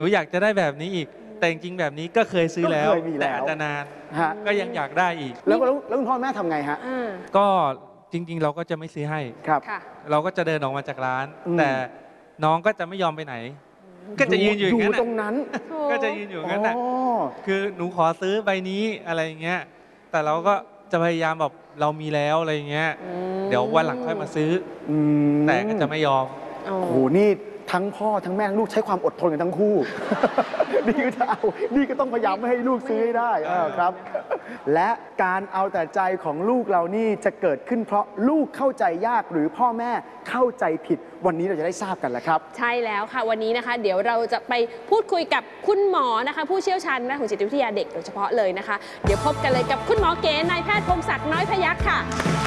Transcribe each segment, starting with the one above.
นูอยากจะได้แบบนี้อีกแต่จริงๆแบบนี้ก็เคยซื้อแล้วแต่อาจจะนานก็ยังอยากได้อีกแล้วคุณพ่อแม่ทำไงฮะก็จริงๆเราก็จะไม่ซื้อให้ครับเราก็จะเดินออกมาจากร้านแต่น้องก็จะไม่ยอมไปไหนก็จะยืนอยู่อย่างนั้นตรงนั้นก็จะยืนอยู่อย่างนั้นคือหนูขอซื้อใบนี้อะไรอย่างเงี้ยแต่เราก็จะพยายามแบบเรามีแล้วอะไรอย่างเงี้ยเดี๋ยววันหลังค่อยมาซื้อแต่ก็จะไม่ยอมโอ้โหนี่ทั้งพ่อทั้งแม่ลูกใช้ความอดทนกันทั้งคู่นี่ก็จะเอานี่ก็ต้องพยายามไม่ให้ลูกซื้อให้ได้ครับและการเอาแต่ใจของลูกเรานี่จะเกิดขึ้นเพราะลูกเข้าใจยากหรือพ่อแม่เข้าใจผิดวันนี้เราจะได้ทราบกันแล้วครับใช่แล้วค่ะวันนี้นะคะเดี๋ยวเราจะไปพูดคุยกับคุณหมอนะคะผู้เชี่ยวชาญด้านของจิตวิทยาเด็กโดยเฉพาะเลยนะคะเดี๋ยวพบกันเลยกับคุณหมอเก๋นายแพทย์พงศักดิ์น้อยพยัคฆ์ค่ะ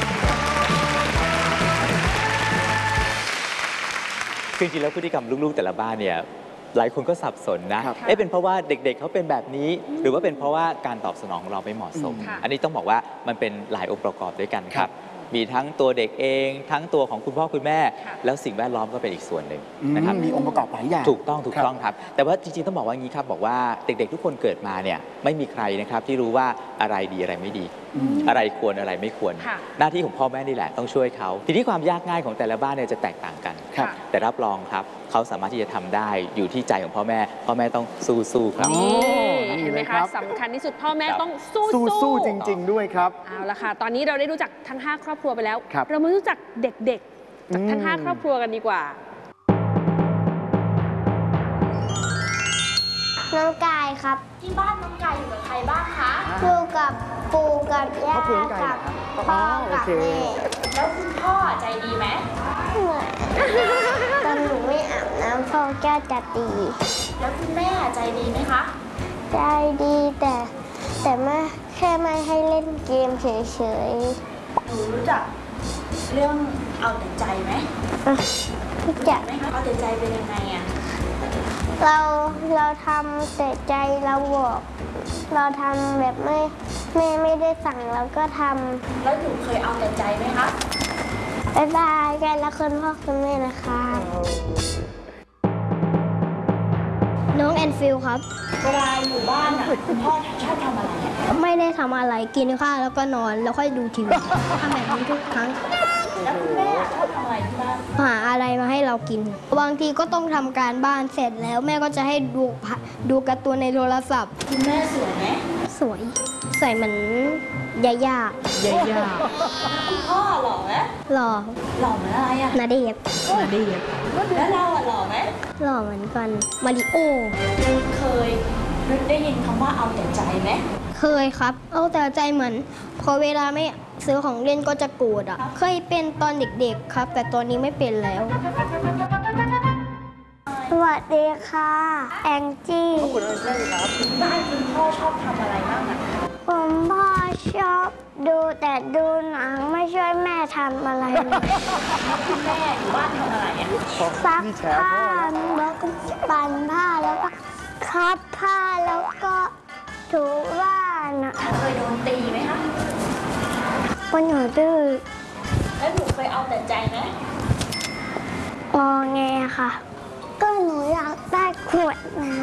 จริงๆแล้วพฤติกรรมลูกๆแต่ละบ้านเนี่ยหลายคนก็สับสนนะเป็นเพราะว่าเด็กๆเขาเป็นแบบนี้หรือว่าเป็นเพราะว่าการตอบสนองของเราไม่เหมาะสมอันนี้ต้องบอกว่ามันเป็นหลายองค์ประกอบด้วยกันครับมีทั้งตัวเด็กเองทั้งตัวของคุณพ่อคุณแม่แล้วสิ่งแวดล้อมก็เป็นอีกส่วนหนึ่งนะครับมีองค์ประกอบหลายอย่างถูกต้องครับแต่ว่าจริงๆต้องบอกว่างี้ครับบอกว่าเด็กๆทุกคนเกิดมาเนี่ยไม่มีใครนะครับที่รู้ว่าอะไรดีอะไรไม่ดีอะไรควรอะไรไม่ควรหน้าที่ของพ่อแม่นี่แหละต้องช่วยเขาทีนี้ความยากง่ายของแต่ละบ้านเนี่ยจะแตกต่างกันแต่รับรองครับเขาสามารถที่จะทำได้อยู่ที่ใจของพ่อแม่ต้องสู้ครับเห็นไหมคะสำคัญที่สุดพ่อแม่ต้องสู้จริงๆด้วยครับเอาละค่ะตอนนี้เราได้รู้จักทั้ง5ครอบครัวไปแล้วเรามารู้จักเด็กๆจากทั้ง5ครอบครัวกันดีกว่าน้องกายครับที่บ้านน้องกายอยู่กับใครบ้างคะอยู่กับปู่กับย่ากับพ่อกับแม่แล้วคุณพ่อใจดีไหมตอนหนูไม่อาบน้ำพ่อก็จะตีแล้วคุณแม่ใจดีไหมคะใจดีแต่ไม่แค่ไม่ให้เล่นเกมเฉยๆหนูรู้จักเรื่องเอาแต่ใจไหมรู้จักไหมคะเอาแต่ใจเป็นยังไงอะเราทำแต่ใจเราบอกเราทำแบบแม่ไม่ได้สั่งเราก็ทำแล้วหนูเคยเอาแต่ใจไหมคะบ๊ายบายกันแล้วคุณพ่อคุณแม่นะคะน้องแอนฟิลครับเวลาอยู่บ้านอ่ะคุณพ่อชอบทำอะไรไม่ได้ทำอะไรกินข้าวแล้วก็นอนแล้วค่อยดูทีวีทำแบบนี้ทุกครั้งแล้วคุณแม่ชอบทำอะไรที่บ้านหาอะไรมาให้เรากินบางทีก็ต้องทำการบ้านเสร็จแล้วแม่ก็จะให้ดูการ์ตูนในโทรศัพท์คุณแม่สวยไหมสวยเหมือนยาคุณพ่อหล่อไหมหล่อเหมือนอะไรอะนาเดชแล้วเราอะหล่อไหมหล่อเหมือนกันมาริโอเคยได้ยินคำว่าเอาแต่ใจไหมเคยครับเอาแต่ใจเหมือนพอเวลาไม่ซื้อของเล่นก็จะโกรธอ่ะเคยเป็นตอนเด็กๆครับแต่ตอนนี้ไม่เป็นแล้วสวัสดีค่ะแองจี้คุณแองจี้ครับบ้านคุณพ่อชอบทำอะไรบ้างอะผมพ่อชอบดูหนังไม่ช่วยแม่ทำอะไรเลยคุณแม่อยู่บ้านทำอะไรอะซักผ้าแล้วก็ปั่นผ้าแล้วก็คัดผ้าแล้วก็ถูบ้านอะเคยโดนตีไหมคะวันหนูดื้อแล้วหนูเคยเอาแต่ใจไหมงอแงค่ะก็หนูอยากได้ขวดน้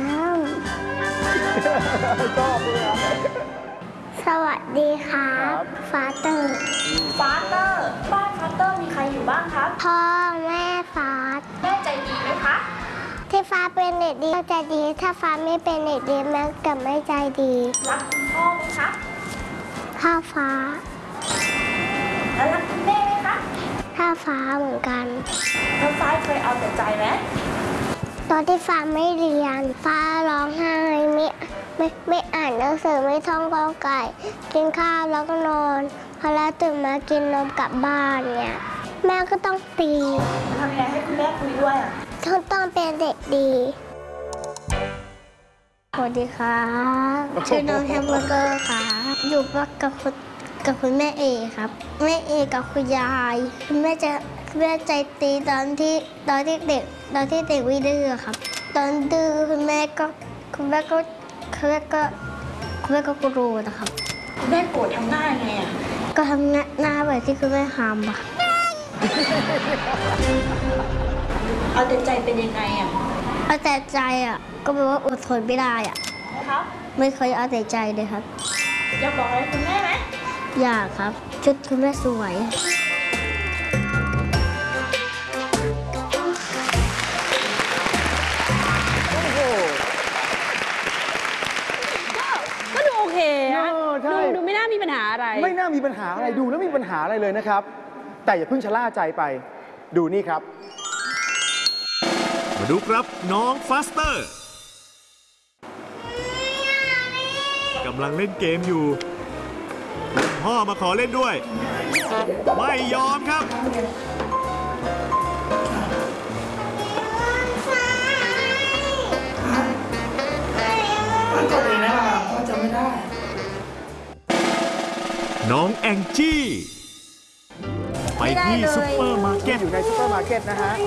ำชอบเลยสวัสดีครับฟาเตอร์บ้านฟาเตอร์มีใครอยู่บ้างครับพ่อแม่ฟาแม่ใจดีไหมคะที่ฟ้าเป็นเด็กดีก็ใจดีถ้าฟ้าไม่เป็นเด็กดีแม่ก็ไม่ใจดีรักคุณพ่อไหมคะถ้าฟ้าแล้วรักคุณแม่ไหมคะถ้าฟ้าเหมือนกันแล้วฟ้าเคยเอาแต่ใจไหมตอนที่ฟ้าไม่เรียนฟ้าร้องไห้ไม่อ่านหนังสือไม่ท่องกอไก่กินข้าวแล้วก็นอนพอแล้วตื่นมากินนมกลับบ้านเนี่ยแม่ก็ต้องตีทำไงให้คุณแม่คุยด้วยอ่ะต้องเป็นเด็กดีสวัสดีครับชื่อน้องแฮมเบอร์เกอร์ค่ะอยู่กับคุณแม่เอครับแม่เอกับคุณยายคุณแม่ใจตีตอนที่เด็กวิดื้อครับตอนดื้อคุณแม่ก็โกรธนะครับคุณแม่โกรธทำหน้าไงอ่ะก็ทำหน้าแบบที่คุณแม่ทำอะเอาแต่ใจเป็นยังไงอ่ะเอาแต่ใจอ่ะก็แปลว่าอดทนไม่ได้อะครับไม่เคยเอาแต่ใจเลยครับอยากบอกอะไรคุณแม่ไหมอยากครับชุดคุณแม่สวยโอ้โหก็ดูโอเคนะใช่ดูไม่น่ามีปัญหาอะไรไม่น่ามีปัญหาอะไรดูแล้วไม่มีปัญหาอะไรเลยนะครับ แต่อย่าเพิ่งชะล่าใจไปดูนี่ครับมาดูครับน้องฟาสเตอร์กำลังเล่นเกมอยู่คุณพ่อมาขอเล่นด้วย ไม่ยอมครับ น้องแองจี้ ไปที่ซุปเปอร์มาร์เก็ตอยู่ในซุปเปอร์มาร์เก็ตนะฮะ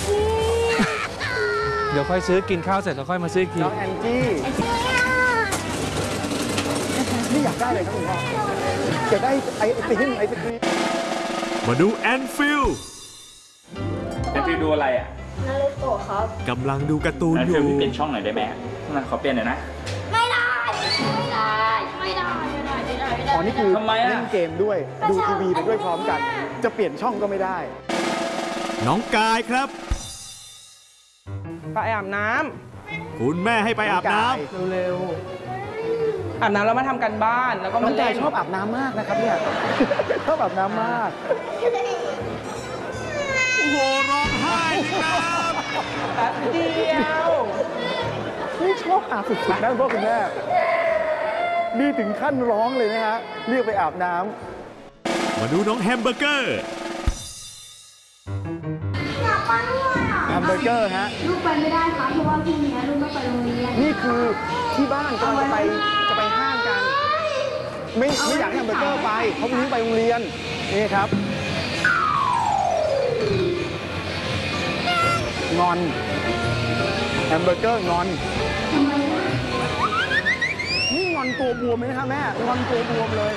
เดี๋ยวค่อยซื้อกินข้าวเสร็จแล้วค่อยมาซื้อกินน้องแองจี้นี่อยากได้เลยครับคุณพ่ออยากได้ไอติมไอศครีมมาดูแอนฟิลแอนฟิลดูอะไรอ่ะนารูโตะครับกำลังดูการ์ตูนแอนอฟิลยู่พี่เปลี่ยนช่องหน่อยได้ไหมนะขอเปลี่ยนหน่อยนะไม่ได้ ไม่ได้ ไม่ได้ ไม่ได้ ไม่ได้ ไม่ได้อ๋อนี่คือทำไมอะเล่นเกมด้วยดูทีวีไปด้วยพร้อมกัน จะเปลี่ยนช่องก็ไม่ได้น้องกายครับไปอาบน้คุณแม่ให้ไปอาบน้ำเร็วๆอาบน้ำแล้วมาทำกันบ้านแล้วก็น้มาองกาเล่ยนชอบอาบน้ำมากนะครับเนี่ย ชอบอาบน้ำมากำโอ้โหร้องไห้ครับแป๊บเดียวนี่ชอบอาบสุดๆนะคุณพ่อคุณแม่นี่ถึงขั้นร้องเลยนะฮะเรียกไปอาบน้ำมาดูน้องแฮมเบอร์เกอร์แฮมเบอร์เกอร์ฮะลูกไปไม่ได้ค่ะเพราะว่าพรุ่งนี้ลูกไม่ไปโรงเรียนนี่คือที่บ้านกำลังจะไปห้างกัน ไม่อยากให้แฮมเบอร์เกอร์ไปเพราะพรุ่งนี้ไปโรงเรียนนี่ครับงอนแฮมเบอร์เกอร์งอนนี่งอนตัวบวมเลยนะครับแม่งอนตัวบวมเลย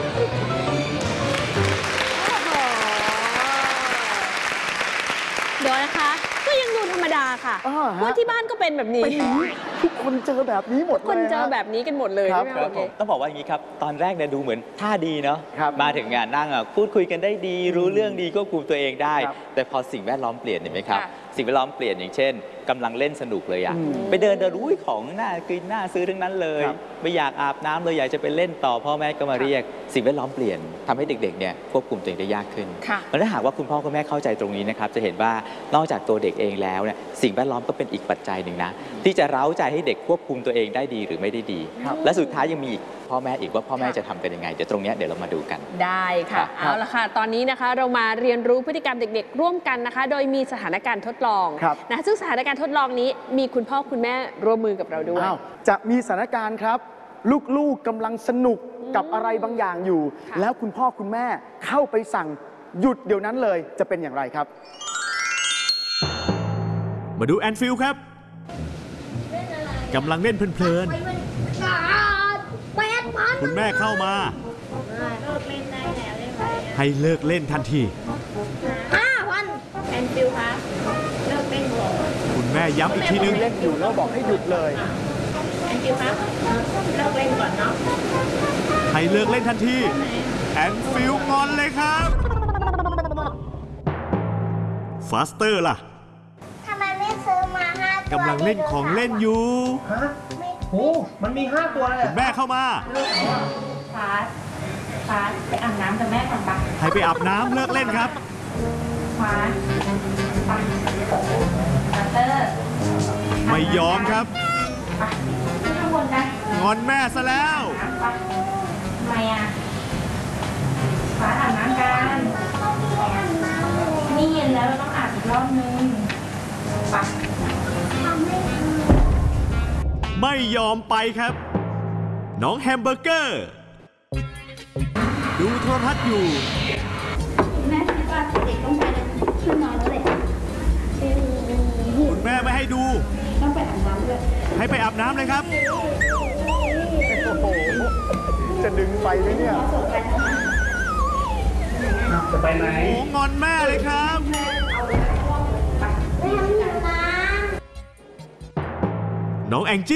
เดี๋ยวนะคะ ก็ยังดูธรรมดาค่ะอ่าฮะเพราะที่บ้านก็เป็นแบบนี้เป็นอย่างนี้ทุกคนเจอแบบนี้หมดเลยคนเจอฮะแบบนี้กันหมดเลยครับใช่ไหมครับโอผเคมต้องบอกว่าอย่างนี้ครับ ตอนแรกเนี่ยดูเหมือนท่าดีเนาะครับมาถึงงานนั่งพูดคุยกันได้ดี รู้เรื่องดีควบคุมตัวเองได้ครับแต่พอสิ่งแวดล้อมเปลี่ยนเห็นไหมครับค่ะสิ่งแวดล้อมเปลี่ยนอย่างเช่นกำลังเล่นสนุกเลยอะอืมไปเดินอุ้ยของน่ากินน่าซื้อทั้งนั้นเลยครับไม่อยากอาบน้ำเลยอยากจะไปเล่นต่อพ่อแม่ก็มาเรียก สิ่งแวดล้อมเปลี่ยนทำให้เด็กๆเนี่ยควบคุมตัวเองได้ยากขึ้นค่ะแล้วถ้าหากว่าคุณพ่อคุณแม่เข้าใจตรงนี้นะครับจะเห็นว่านอกจากตัวเด็กเองแล้วเนี่ยสิ่งแวดล้อมก็เป็นอีกปัจจัยหนึ่งนะที่จะเร้าใจให้เด็กควบคุมตัวเองได้ดีหรือไม่ได้ดีครับและสุดท้ายยังมีอีกพ่อแม่อีกว่าพ่อแม่จะทำกันยังไงเดี๋ยวตรงเนี้ยเดี๋ยวเรามาดูกันได้ค่ะครับเอาละค่ะ ตอนนี้นะคะเรามาเรียนรู้พฤติกรรมเด็กๆ ร่วมกันนะคะ โดยมีสถานการณ์ทดลองครับนะซึ่งสถานการณ์ทดลองนี้มีคุณพ่อคุณแม่ร่วมมือกับเราด้วยอ้าวจะมีสถานการณ์ครับ ลูกๆกำลังสนุกกับอะไรบางอย่างอยู่ค่ะแล้วคุณพ่อคุณแม่เข้าไปสั่งหยุดเดี๋ยวนั้นเลยจะเป็นอย่างไรครับมาดูแอนฟิลครับกำลังเล่นเพลินๆคุณแม่เข้ามา ให้เลิกเล่นทันทีแอนฟิลคะเลิกเล่นก่อนคุณแม่ย้ำอีกทีนึงเล่นอยู่แล้วบอกให้หยุดเลยแอนฟิลคะเลิกเล่นก่อนเนาะให้เลิกเล่นทันทีแอนฟิลงอนเลยครับฟาสเตอร์ล่ะทำไมไม่ซื้อมาห้าตัวกำลังเล่นของเล่นอยู่โอ้มันมี 5 ตัวเลยคุณแม่เข้ามาฟาสฟาสไปอาบน้ำกับแม่ก่อนปะให้ไปอาบน้ำเลิกเล่นครับฟาสไปบัตเตอร์ไม่ยอมครับไปขึ้นข้างบนกันงอนแม่ซะแล้วน้ำปะทำไมอ่ะฟาสอาบน้ำกันนี่เย็นแล้วเราต้องอาบอีกรอบนึงไปไม่ยอมไปครับ น้องแฮมเบอร์เกอร์ ดูโทรทัศน์อยู่แม่คิดว่าเด็กต้องไปขึ้นนอนแล้วแหละคุณแม่ไม่ให้ดูต้องไปอาบน้ำด้วยให้ไปอาบน้ำเลยครับโอ้โห จะดึงไปไหมเนี่ยจะไปไหนโอ้งอนแม่เลยครับไม่ทำอยู่นะน้องแองจี้